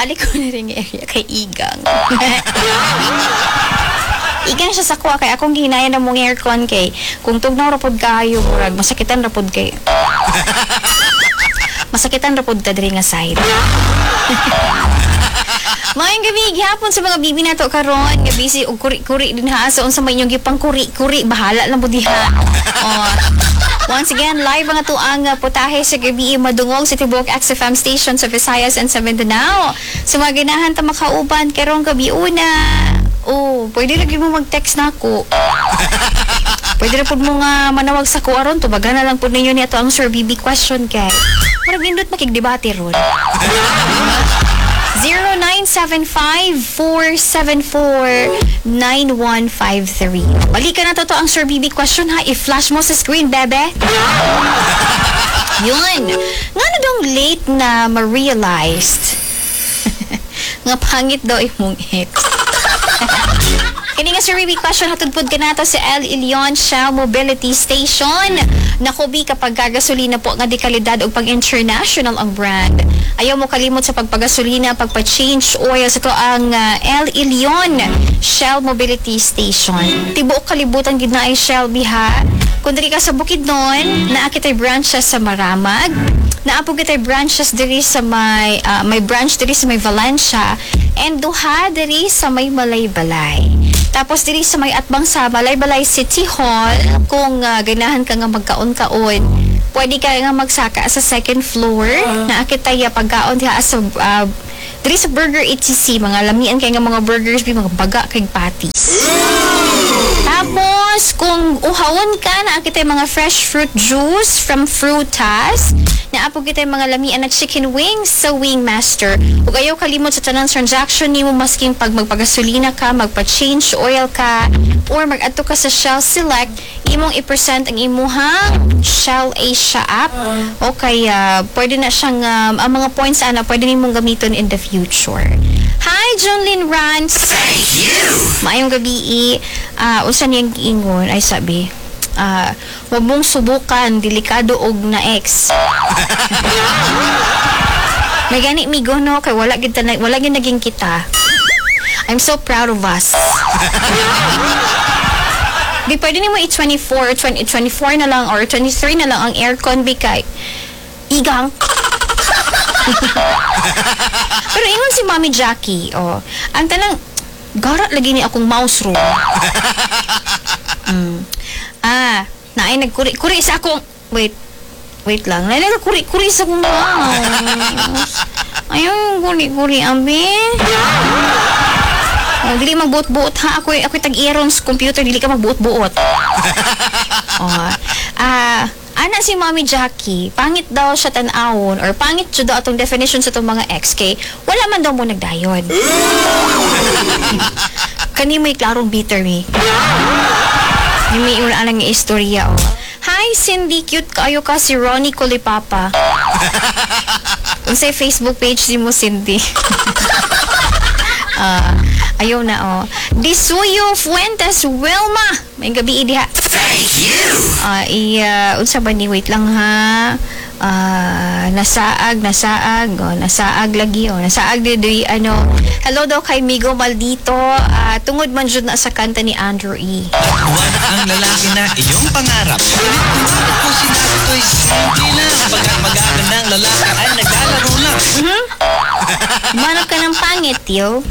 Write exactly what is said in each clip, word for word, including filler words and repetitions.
balik ko na rin area kay Igang. Igang siya sa kuha kay akong ginaya na mong aircon kay kung tugnaw rapod kayo murag masakitan rapod kay masakitan rapod ta diri nga side. Maayong gabi gihapon sa mga bibi nato karon nga busy og kuri-kuri din ha sa unsa may inyong gipang kuri-kuri bahala lang mo diha. Oh. Once again, live ang ato ang uh, putahe sa gabi madungog sa Tibok X F M station sa Visayas and sa Mindanao. Sa mga ganahan ta makauban karong gabi una. Oh, pwede lagi mo mag-text na ako. Pwede na po mo nga manawag sa ko aron. Tubagan na lang po ninyo niya to ang Sir B B question kay. Marag nindot makigdebate ron. zero nine seven five, four seven four, nine one five three. Balikan na to to ang Sir B B question ha. I-flash mo sa screen, bebe. Yun. Nga na dong late na ma-realized nga pangit daw imong ex. Kini nga Sir B B question hatod pod kanato sa El Ilion Shell Mobility Station. Nakubi kapag gagasolina po nga di kalidad o pag international ang brand. Ayaw mo kalimot sa pagpagasolina, pagpa-change oil sa to ang uh, El Ilion Shell Mobility Station. Tibuok kalibutan gid na ay Shell biha. Kung diri ka sa Bukidnon, naa kitay branches sa Maramag, naa po kitay branches diri sa may uh, may branch diri sa may Valencia, and duha diri sa may Malaybalay. Tapos diri sa may atbang sa Malaybalay City Hall, kung uh, ganahan ka nga magkaon-kaon, pwede ka nga magsaka sa second floor, naa kitay uh, pagkaon diha sa uh, diri sa Burger E T C, mga lamian kay nga mga burgers bi mga baga kay patties. Tapos kung uhawon ka na kitay mga fresh fruit juice from Frutas, naapo kitay mga lamian na chicken wings sa Wingmaster. Ug ayaw kalimot sa tanang transaction nimo masking pag magpagasolina ka, magpa-change oil ka, or mag-adto ka sa Shell Select, imong i-present ang imuhang Shell Asia app. Okay, uh, pwede na siyang um, ang mga points ana pwede nimong gamiton in the future. Hi, Jonlyn Rance. Thank you. Maayong gabi. Uh, unsa niyang giingon ay sabi, ah, uh, wag mong subukan delikado og na ex. May gani migo no kay wala gid ta wala gid naging kita. I'm so proud of us. Di pwede nimo i-twenty-four, twenty, twenty-four na lang or twenty-three na lang ang aircon bikay. Igang. Pero ingon si Mommy Jackie, oh, ang tanang garat lagi ni akong mouse room. mm. Ah, naay nagkuri-kuri sa akong wait. Wait lang. Naay nagkuri-kuri sa akong mouse. Ayun, kuri-kuri ambi. Oh, dili magbuot-buot ha. Ako ako tag-iron sa computer, dili ka magbuot-buot. Oh. Ah, ana si Mommy Jackie, pangit daw siya tan-awon or pangit siya daw atong definition sa itong mga ex kay wala man daw mo nagdayon. Kani may klarong bitter mi. Yung may una lang nga istorya, oh. Hi, Cindy, cute kaayo ka si Ronnie Colipapa. Unsay Facebook page si mo, Cindy? uh, ayaw na, oh. Disuyo Fuentes Wilma. May gabi diha. Thank you. Uh, i, uh, unsa ba ni? Wait lang ha. Uh, nasaag, nasaag, oh, nasaag lagi, oh, nasaag di, di, ano. Hello daw kay Migo Maldito. Uh, tungod man jud na sa kanta ni Andrew E. Wala ang lalaki na iyong pangarap. Bakit ko sinabi to'y hindi na pag mag-aaral ng lalaki ay naglalaro lang. Mm-hmm. Manap ka ng pangit, yo.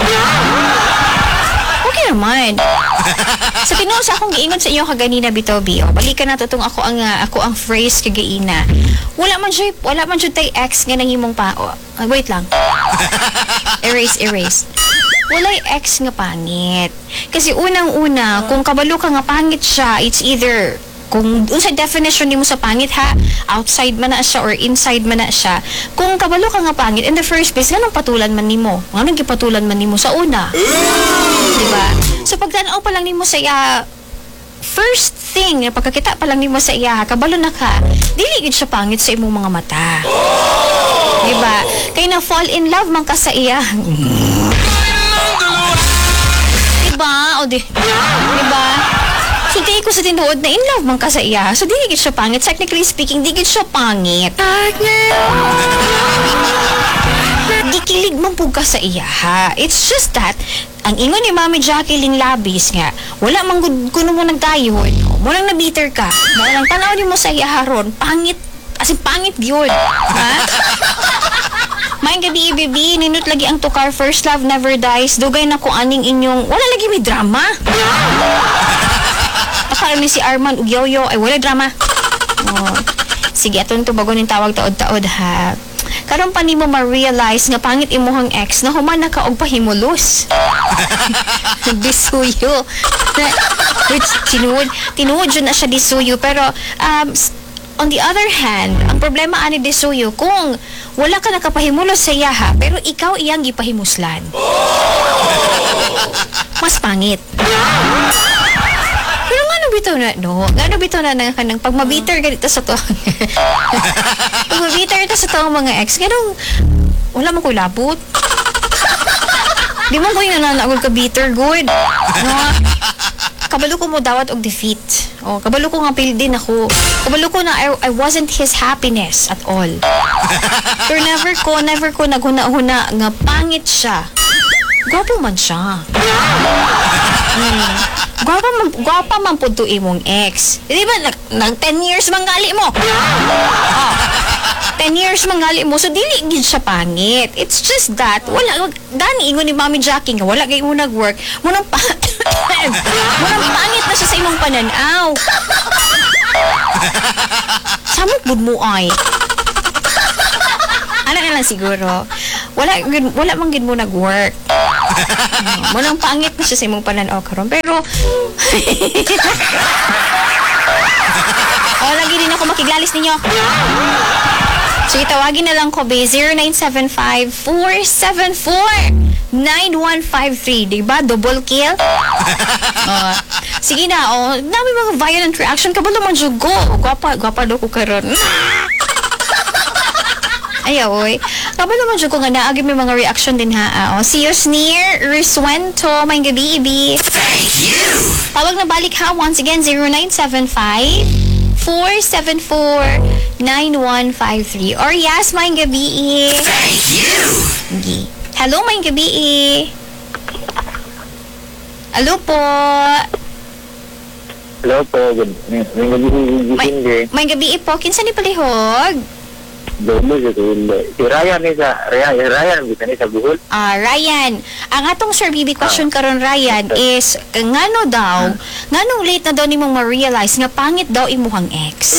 Okay naman. Sa tinuod sa akong giingon sa iyo kaganina Bitobi, oh, balikan na to tong ako ang uh, ako ang phrase kagaina. Wala man jud wala man jud tay ex nga nangimong pa. Oh, uh, wait lang. Erase erase. Walay ex nga pangit. Kasi unang-una, kung kabalo ka nga pangit siya, it's either kung unsa definition nimo sa pangit ha, outside man na siya or inside man na siya. Kung kabalo ka nga pangit in the first place, nganong patulan man nimo? Nganong gipatulan man nimo sa una? Diba? So pagtanaw pa lang nimo sa iya, first thing, pagkakita pa lang nimo sa iya, kabalo na ka, dili gid siya pangit sa imong mga mata. Diba? Kay na fall in love man ka sa iya. Diba? O di, diba? So, di ko sa tinuod na in love man ka sa iya. So, di gid siya pangit. Technically speaking, di gid siya pangit. gikilig man pug ka sa iya ha. It's just that ang ingon ni Mami Jacqueline labis nga wala man gud kuno mo nagdayon. Mo lang na bitter ka. Mo lang tanaw nimo sa iya haron, pangit as in pangit gyud. Ha? May gabi baby, ninot lagi ang tukar first love never dies. Dugay na ko aning inyong wala lagi may drama. Akala ni si Arman ug Yoyo ay wala drama. Oh. Sige, aton to bago ning tawag taod-taod ha. Karon pa nimo ma-realize nga pangit imuhang ex na human na ka og pahimulos. Disuyo. Which tinuod, tinuod yun na siya disuyo pero um, on the other hand, ang problema ani disuyo kung wala ka nakapahimulos sa iya ha, pero ikaw iyang gipahimuslan. Mas pangit. Pero nga bitaw na, no? Nga bitaw na nga kanang pag mabiter ganito sa to. Pag mabiter ito sa to ang mga ex, ganun, wala mo ko labot. Di mo ko yung nananagol ka bitter good. No? Kabalo ko mo dawat og defeat. O, kabalo ko nga fail din ako. Kabalo ko na I, I wasn't his happiness at all. Pero never ko, never ko naghuna-huna nga pangit siya. Gwapo man siya. Hmm. Gwapa man, gwapa man po to imong ex. Di ba, nag, nag ten years manggali mo. Oh, ten years manggali mo, so dili gid siya pangit. It's just that, wala, dani, ingon ni Mami Jackie nga, wala kayo mo nag-work, munang pa, munang pangit na siya sa imong pananaw. Samot bud mo ay. Ano na lang siguro, wala, wala man gid mo nag-work. Munang pangit na siya sa imong pananaw karon pero o lagi din ako makiglalis ninyo. Sige, tawagin na lang ko ba zero nine seven five, four seven four, nine one five three. Diba? Double kill? uh, sige na, oh, dami mga violent reaction. Kabalo man dyan go. Gwapa, gwapa do ko karon. Ayaw, oy. Kapag naman dyan ko nga naagin may mga reaction din ha. Oh, see you near Riswento. May gabi, ibi. Thank you! Tawag na balik ha. Once again, zero nine seven five, four seven four, nine one five three. Or yes, may gabi. Thank you! Okay. Hello, may gabi. Hello po. Hello po, good may May, gabi. may gabi po. Kinsa ni palihog? Dobo sa Tulo. Si Ryan ni sa Ryan, Ryan bisa ni sa Buhol. Ah, Ryan, ang atong Sir Bibi question karon Ryan is ngano daw, nganong late na daw nimong ma-realize nga pangit daw imuhang ex?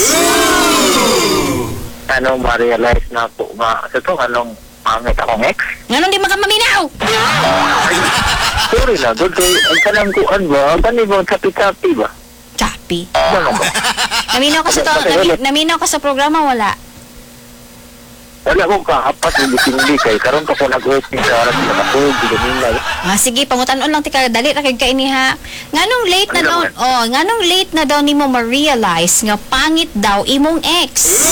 Ano ma-realize na po ma sa to anong pangit akong ex? Nganong di makaminaw? Ay, sorry na, good kay ang kanang kuan ba? Kani ba kapi-kapi ba? Chapi. Ano ba? Naminaw ka sa to, nami- naminaw ka sa programa wala. Wala ko kahapat yung hindi kay karon pa ko nag-hosting sa harap sa kapog, ganyan. Ah, sige, pangutanon lang tika dali ra kay kaini ha. Nganong late na Ano daw, naman? oh, nganong late na daw nimo ma-realize nga pangit daw imong ex?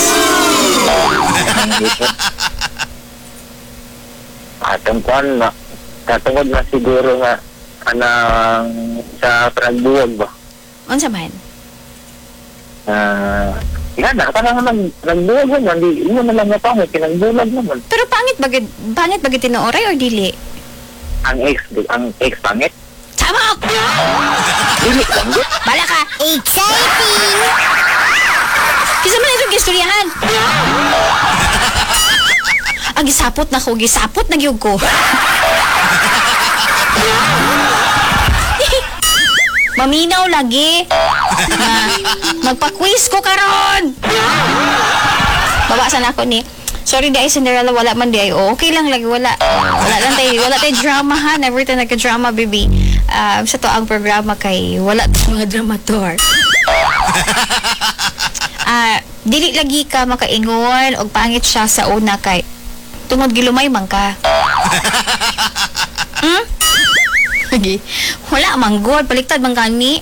Atong kuan na katungod na siguro nga anang sa Pragbuwag ba? Unsa man? Ah, yan na, parang nag nagbuwag naman, di mo na lang na pangit, kinagbulag naman. Pero pangit bagid pangit bagid tinuoray or dili? Ang ex, ang ex pangit, Sabok! dili lang di. Bala ka! Exciting! Kisa man itong gistoryahan? Ang gisapot na ko, gisapot na gyud ko. Maminaw lagi. Na, magpa-quiz ko karon. Babasan ako ni. Sorry di ay Cinderella, wala man di ay. Oh, okay lang lagi, wala. Wala lang tayo, wala tayo drama ha. Never tayo nagka-drama, baby. Um, sa to ang programa kay wala tayo mga dramator. Ah, dili lagi ka makaingon og pangit siya sa una kay tungod gilumay man ka. Hmm? Lagi. Wala man god, baliktad man gani.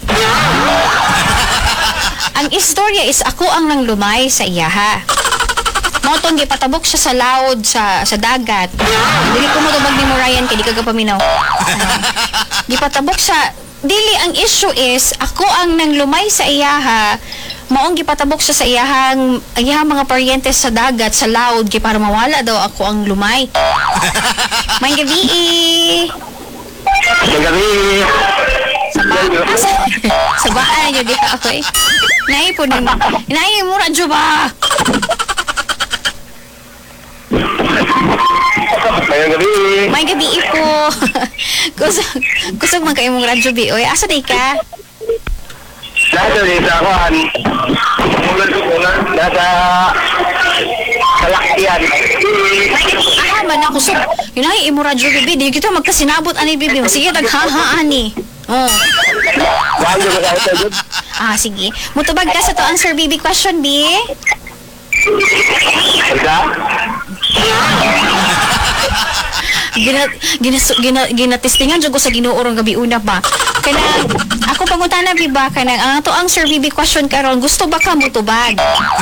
Ang istorya is ako ang nanglumay sa iya ha. Motong gipatabok siya sa laod sa sa dagat. Dili ko mo tubag ni mo Ryan kay di ka gapaminaw. Uh, gipatabok siya. Dili ang issue is ako ang nanglumay sa iya ha. maong gipatabok siya sa iyahang iyahang mga paryentes sa dagat sa laod kay para mawala daw ako ang lumay. May gabi. May gabi. Sa ba sa, sa baan yun di ako eh. Nay po nang nay mo radyo ba? May gabi. May gabi po. kusog kusog man kay imong radyo bi oy. Asa day ka? Nasa din sa akuan. Nasa kalaktian. Ah, man ako so. Inay imo radyo bibi di kita magkasinabot ani bibi. Sige taghahaan ni. Oh. Walo ka sa ito. Ah, sige. Mutubag ka sa to answer bibi question bi. Ika? Gina gina gina ginatistingan jud ko sa Ginoo rong gabi una ba. Kana ako pangutana bi ba kana ang ato ang Sir Bibi question karon gusto ba ka mutubag?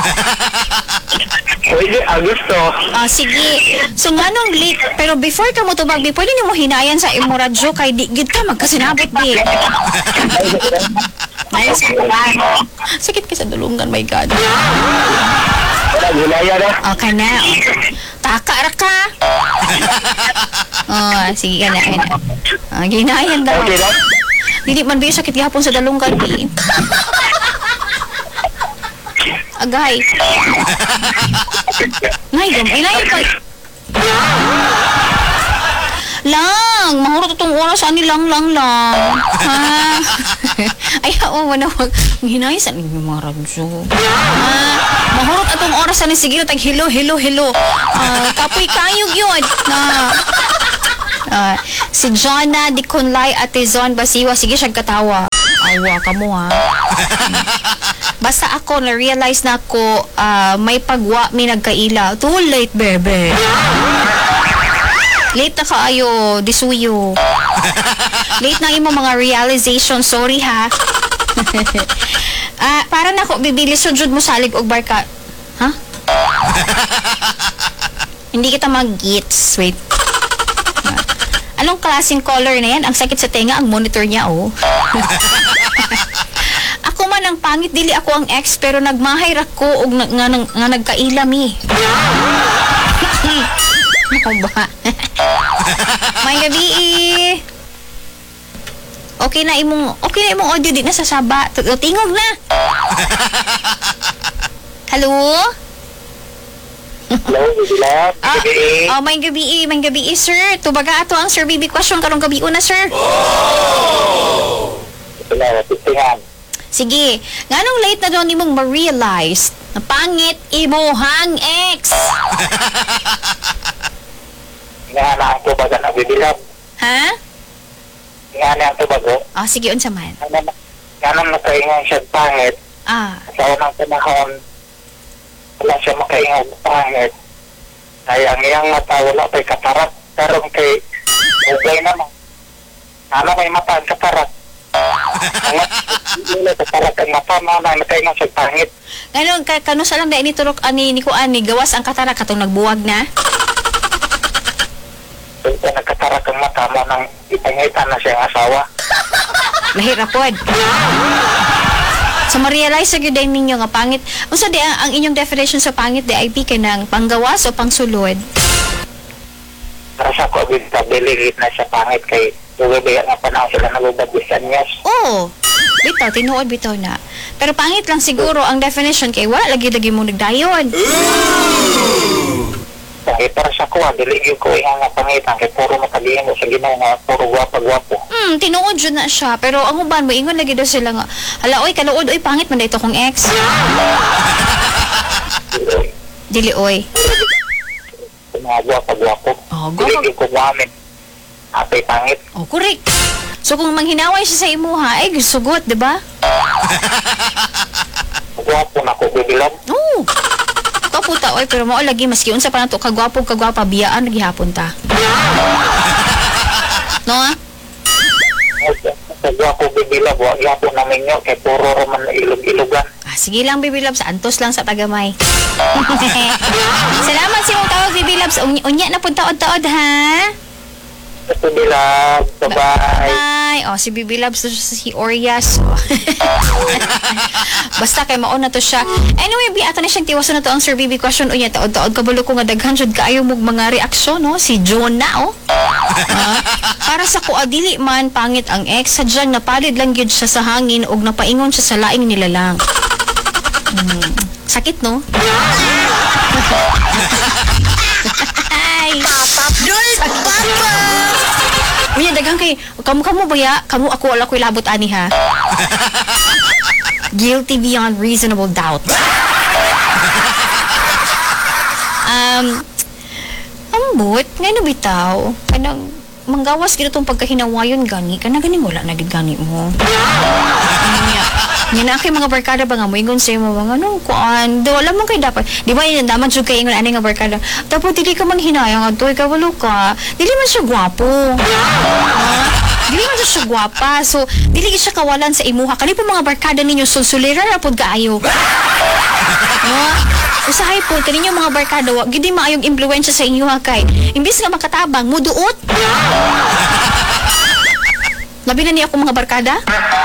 Pwede, Agusto. Ah, sige. So nganong late pero before ka mutubag bi pwede nimo hinayan sa imo radyo kay di gid ka magkasinabot bi. Nice ka. Sakit ka sa dulungan, my God. Wala, gulaya na. Okay na. Oh. Taka ra ka. Oh, sige ka na. Ka na. Ah, ginayan daw. Okay lang? Dili man ba sakit gihapon sa dalunggan bi. Agay. Nay, gam. Ay, nay, pa. Lang, mahurot itong oras ani lang lang lang. Ha? Ay, oo, wala wag. Hinayos ang inyong mga radyo. Ha? Mahurot itong oras ani sige tag hello, hello, hello. Ah, kapoy kayog yun. Na. Ah, si Jonna Di Kunlay at Zon Basiwa, sige siya katawa. Awa ka mo ha. Basta ako na-realize na ako ah, may pagwa may nagkaila. Too late, bebe. Late na kaayo, disuyo. Late na imo mga realization, sorry ha. Ah, para na ako bibili sujud mo salig og barka. Ha? Hindi kita mag-gets. Wait. Anong klaseng color na yan? Ang sakit sa tenga, ang monitor niya, oh. Ako man ang pangit, dili ako ang ex, pero nagmahay ra ko og nga, nga, nga nagkailami. Ako ba? May gabi eh. Okay na imong, okay na imong audio, di na sasaba. Tingog na. Hello? Hello, Bila. Ah, oh, may gabi eh, may gabi eh, sir. Tubaga ato ang Sir Bibi question karong gabi una, sir. Wala, titingan. Sige, nganong late na daw nimong ma-realize na pangit imuhang ex? Nga na ang tubagan ang bibilab. Ha? Nga na ang tubago. Oh, sige, unsa man. Nga na nakaingon siya pangit. Ah, Sa unang panahon, wala siya makaingon pangit. Ay, ang iyang mata, wala pa'y katarat. Pero kay, okay naman. Ano may mata ang katarat? Ang mata, katarat ang mata mo na nakaingon siya pangit. ngayon, ka, kano sa lang dahil ni Turok, ani, ni Kuan, ni gawas ang katara, katong nagbuwag na? Kaya nagkatarak ang mata mo nang ipangitan na siyang asawa. Lahir rapod. So, ma-realize sa gyud ninyo nga pangit. Unsa di ang, ang inyong definition sa pangit di I P ka ng panggawas o pangsulod? Para sa ko, stabilit na siya pangit kay Uwebaya nga panahon sila nagubad-bisan niya. Oo. Bitaw, tinuod bitaw na. Pero pangit lang siguro ang definition kay wala lagi-lagi mo nagdayon. Kaya para sa ko, dili yung ko nga nga pangitan kay puro matagihin mo sa ginaw nga puro gwapa-gwapo. Hmm, tinuod yun na siya. Pero ang uban mo, ingon lagi daw sila nga, hala, oy, kaluod, oy, pangit man na ito kong ex. Dili, oy. Mga gwapa-gwapo. Oh, Dili gwapa- yung ko guwamin. Apay pangit. Oh, correct. So, kung manghinaway siya sa imuha, eh, sugot, di ba? Gwapo na ko bibilang. Oo. Ito puta, oy, pero mao lagi, maski unsa pa na to, kagwapo, kagwapa, biyaan, naghihapon ta. No, ah? Sa gwapo bibilang, wag yapo namin nyo kay puro roman na ilog-ilogan. Ah, sige lang, Baby Loves. Antos lang sa tagamay. Salamat sa mong tawag, Baby Loves. Unya, unya na po taod-taod, ha? Ito bilang, bye-bye. Bye. Nay. O, si Bibi Labs to siya si Orias. O. Basta kay mauna to siya. Anyway, bi ato na siyang tiwaso na to ang Sir Bibi question. Unya, taod-taod kabalo ko nga daghan jud kaayo mong mga reaksyon, no? Si Jonah, oh. Ah, para sa ko adili man pangit ang ex, sadyang napalid lang gyud siya sa hangin ug napaingon siya sa laing nilalang. Hmm, sakit, no? Ay. Unya, daghang kay kamu kamu baya, kamu ako wala ko'y labot ani ha. Guilty beyond reasonable doubt. um, ambot, ngayon bitaw, kanang manggawas gito tong pagkahinawayon gani, kana ganing wala na gid gani mo. Nya, nya na kay mga barkada ba nga mo ingon sa imo mga anong kuan, do wala man kay dapat. Di ba yun daman jud kay ingon ani nga barkada. Dapat dili ka man hinayang adtoy ka walo ka. Dili man siya gwapo. Dili man siya gwapa. So, dili siya kawalan sa imuha. Kani po mga barkada ninyo, sulsulira na po kaayo. No? Usahay po, kaninyo mga barkada, wag gidi maayong impluwensya sa inyuha kay. Imbis nga makatabang, muduot. Labi na niya ako mga barkada?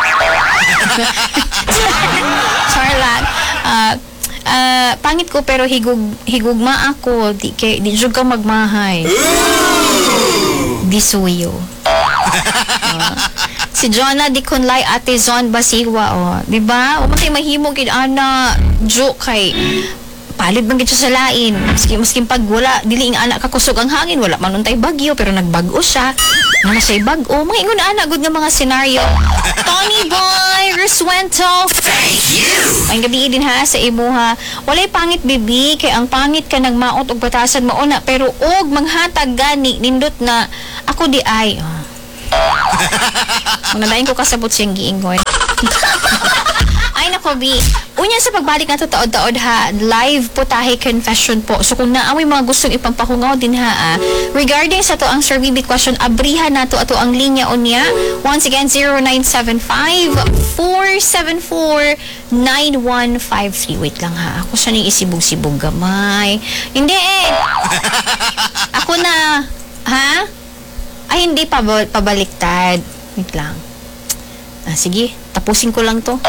Sorry lang. Ah, uh, pangit ko pero higug higugma ako. Di, kay, di jud ka magmahay. Bisuyo. Uh, si Jonah di kunlay ate Zon Basiwa, oh. Di ba? O matay mahimo gid ana jo kay palid man gid siya sa lain. Maski maski pag wala dili nga anak kakusog ang hangin, wala man untay bagyo pero nagbago siya. Nga say bag-o, mga ingon ana gud nga mga senaryo. Tony Boy Resuento. Thank you. Ay gabi din ha sa imuha. Walay pangit bibi kay ang pangit ka nang maot og batasan mauna pero og manghatag gani nindot na ako di ay. Oh. Manadain ko kasabot siyang giingon. Ay nako bi. Unya sa pagbalik nato taod-taod ha, live po tahi confession po. So kung naamoy mga gustong ipampahungaw din ha, ah, regarding sa to ang Sir Bibi question, abrihan nato ato ang linya unya. Once again, zero nine seven five, four seven four, nine one five three. Wait lang ha, ako siya ni isibog-sibog gamay. Hindi eh. Ako na, ha? Ay, hindi pa pabaliktad. Wait lang. Ah, sige, tapusin ko lang to.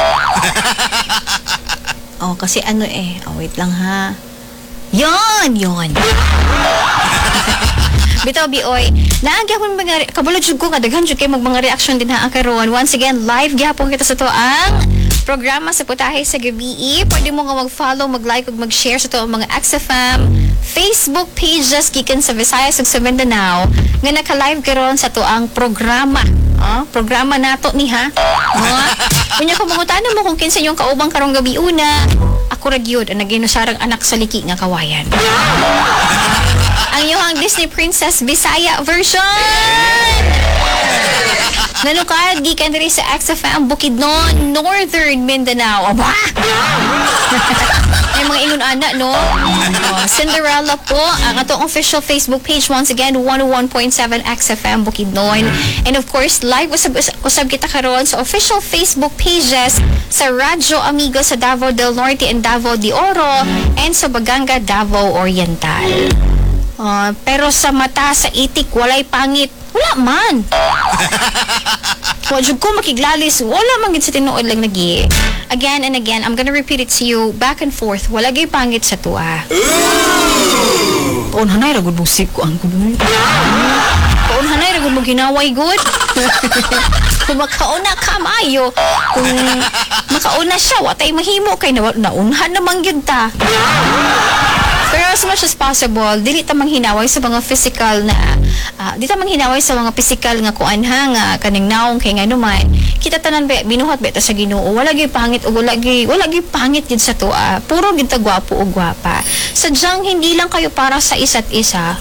Oh, kasi ano eh. Oh, wait lang ha. Yon, yon. Bitaw bioy. Naagya ko mga kabalo jud ko nga daghan jud kay mag mga reaction din ha karon. Once again, live gyapon kita sa to ang programa sa Putahe sa Gabi. Pwede mo nga mag-follow, mag-like ug mag-share sa to ang mga X F M Facebook pages gikan sa Visayas ug sa Mindanao nga naka-live karon sa to ang programa. Oh, programa nato ni ha. Oh, kunya ko mangutana mo kung kinsa yung kaubang karong gabi una. Ako ra gyud ang naginusarang anak sa liki nga kawayan. Ang iyong Disney Princess Bisaya version. Nanukad gikan diri sa X F M Bukidnon, Northern Mindanao. Aba! May mga ingon ana no. Oh, Cinderella po ang atong official Facebook page once again one oh one point seven X F M Bukidnon. And of course, live usab usab kita karon sa official Facebook pages sa Radyo Amigo sa Davao del Norte and Davao de Oro and sa Baganga, Davao Oriental. Uh, pero sa mata, sa itik, walay pangit. Wala man. Wajud ko makiglalis. Wala man gid sa tinuod lang lagi. Again and again, I'm gonna repeat it to you back and forth. Wala gay pangit sa tuwa. Paon hanay ragud busik ko ang kudu. Paon hanay ragud mo ginaway good. Kung makauna ka maayo, kung makauna siya, watay mahimo kay na naunhan naman gyud ta. Pero as much as possible, dili ta manghinaway sa mga physical na uh, di ta manghinaway sa mga physical nga kuan ha nga kaning naong kay ngano man. Kita tanan be binuhat be ta sa Ginoo. Wala gyud pangit o wala gyud wala gyud pangit gyud sa tuwa. Puro gyud ta gwapo o gwapa. Sadyang hindi lang kayo para sa isa't isa.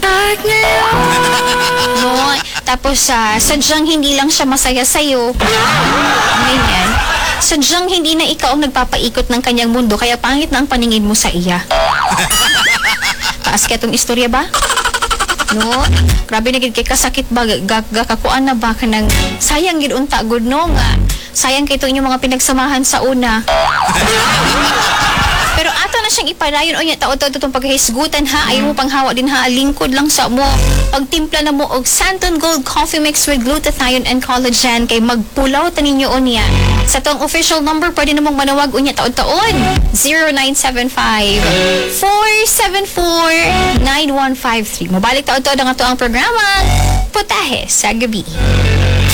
No, tapos uh, sadyang hindi lang siya masaya sa iyo. Ganyan. Sadyang hindi na ikaw ang nagpapaikot ng kanyang mundo kaya pangit na ang paningin mo sa iya. Taas kaya itong istorya ba? No? Grabe na gid kay kasakit ba? Gakakuan na ba ka ng sayang gid unta good no nga. Sayang kay ito inyong mga pinagsamahan sa una. Pero ato na siyang ipadayon o niya taon-taon itong paghisgutan ha. Ayaw mo panghawa din ha. Lingkod lang sa mo. Pagtimpla na mo og Santon Gold Coffee Mix with glutathione and collagen kay magpulaw tanin nyo niya. Sa tong official number, pwede namang manawag unya taon-taon. zero nine seven five, four seven four, nine one five three. Mabalik taon-taon ang ato ang programa. Putahe sa gabi.